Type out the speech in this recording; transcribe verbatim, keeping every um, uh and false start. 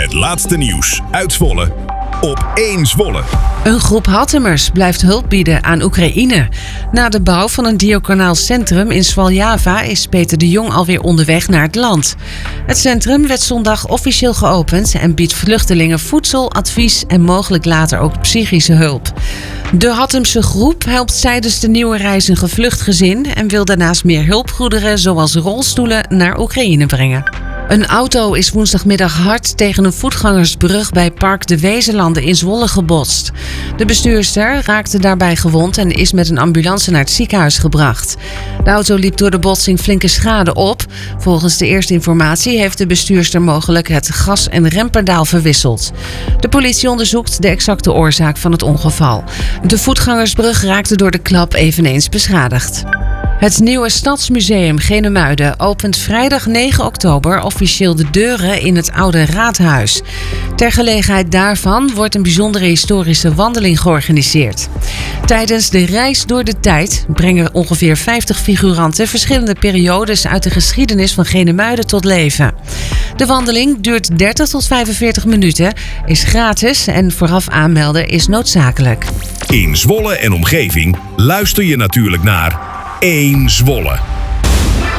Het laatste nieuws uit Zwolle op één Zwolle. Een groep Hattemers blijft hulp bieden aan Oekraïne. Na de bouw van een diaconaal centrum in Svaljava is Peter de Jong alweer onderweg naar het land. Het centrum werd zondag officieel geopend en biedt vluchtelingen voedsel, advies en mogelijk later ook psychische hulp. De Hattemse groep helpt tijdens de nieuwe reis een gevlucht gezin en wil daarnaast meer hulpgoederen zoals rolstoelen naar Oekraïne brengen. Een auto is woensdagmiddag hard tegen een voetgangersbrug bij Park de Wezenlanden in Zwolle gebotst. De bestuurster raakte daarbij gewond en is met een ambulance naar het ziekenhuis gebracht. De auto liep door de botsing flinke schade op. Volgens de eerste informatie heeft de bestuurster mogelijk het gas- en rempedaal verwisseld. De politie onderzoekt de exacte oorzaak van het ongeval. De voetgangersbrug raakte door de klap eveneens beschadigd. Het nieuwe Stadsmuseum Genemuiden opent vrijdag negen oktober officieel de deuren in het oude raadhuis. Ter gelegenheid daarvan wordt een bijzondere historische wandeling georganiseerd. Tijdens de reis door de tijd brengen ongeveer vijftig figuranten verschillende periodes uit de geschiedenis van Genemuiden tot leven. De wandeling duurt dertig tot vijfenveertig minuten, is gratis en vooraf aanmelden is noodzakelijk. In Zwolle en omgeving luister je natuurlijk naar één Zwolle.